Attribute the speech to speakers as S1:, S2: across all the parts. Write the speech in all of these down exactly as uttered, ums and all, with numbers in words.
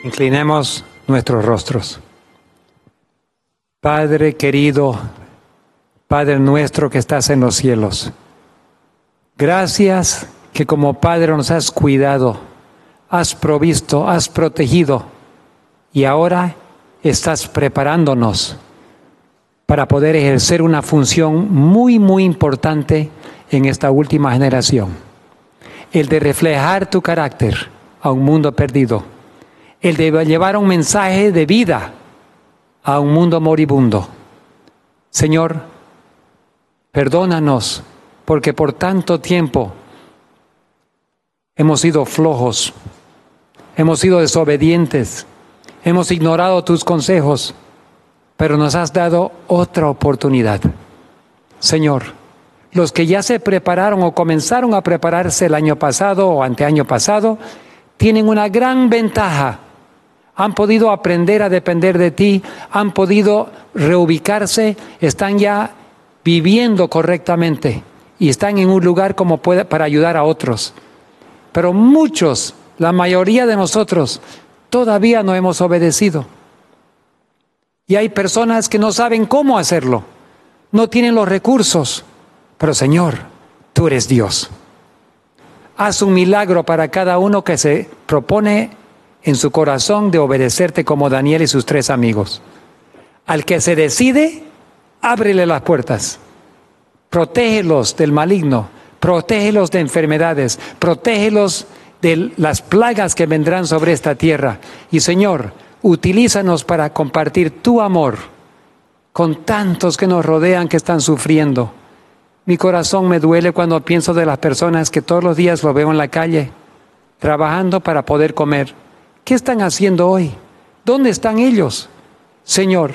S1: Inclinemos nuestros rostros. Padre querido, Padre nuestro que estás en los cielos, gracias que como Padre nos has cuidado, has provisto, has protegido y ahora estás preparándonos para poder ejercer una función muy, muy importante en esta última generación. El de reflejar tu carácter a un mundo perdido. El de llevar un mensaje de vida a un mundo moribundo. Señor, perdónanos porque por tanto tiempo hemos sido flojos, hemos sido desobedientes, hemos ignorado tus consejos, pero nos has dado otra oportunidad. Señor, los que ya se prepararon o comenzaron a prepararse el año pasado o anteaño pasado, tienen una gran ventaja. Han podido aprender a depender de ti, han podido reubicarse, están ya viviendo correctamente y están en un lugar como puede, para ayudar a otros. Pero muchos, la mayoría de nosotros, todavía no hemos obedecido. Y hay personas que no saben cómo hacerlo, no tienen los recursos. Pero Señor, tú eres Dios. Haz un milagro para cada uno que se propone en su corazón de obedecerte como Daniel y sus tres amigos. Al que se decide, ábrele las puertas. Protégelos del maligno, protégelos de enfermedades, protégelos de las plagas que vendrán sobre esta tierra. Y Señor, utilízanos para compartir tu amor con tantos que nos rodean que están sufriendo. Mi corazón me duele cuando pienso de las personas que todos los días lo veo en la calle, trabajando para poder comer. ¿Qué están haciendo hoy? ¿Dónde están ellos? Señor,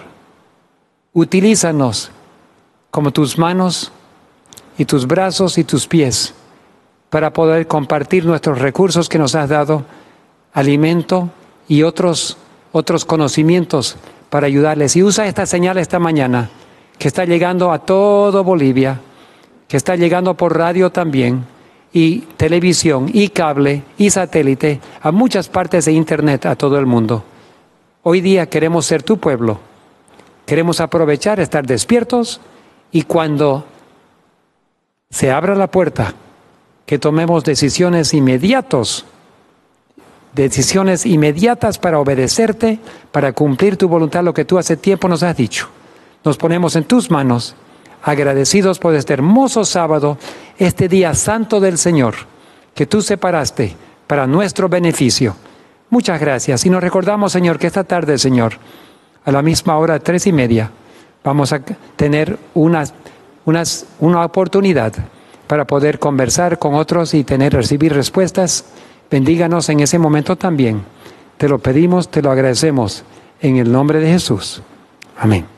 S1: utilízanos como tus manos y tus brazos y tus pies para poder compartir nuestros recursos que nos has dado, alimento y otros, otros conocimientos para ayudarles. Y usa esta señal esta mañana que está llegando a todo Bolivia, que está llegando por radio también, y televisión, y cable, y satélite, a muchas partes de internet, a todo el mundo. Hoy día queremos ser tu pueblo. Queremos aprovechar, estar despiertos, y cuando se abra la puerta, que tomemos decisiones inmediatos, decisiones inmediatas para obedecerte, para cumplir tu voluntad, lo que tú hace tiempo nos has dicho. Nos ponemos en tus manos, agradecidos por este hermoso sábado, este día santo del Señor, que tú separaste para nuestro beneficio. Muchas gracias. Y nos recordamos, Señor, que esta tarde, Señor, a la misma hora, tres y media, vamos a tener una, unas, una oportunidad para poder conversar con otros y tener, recibir respuestas. Bendíganos en ese momento también. Te lo pedimos, te lo agradecemos, en el nombre de Jesús. Amén.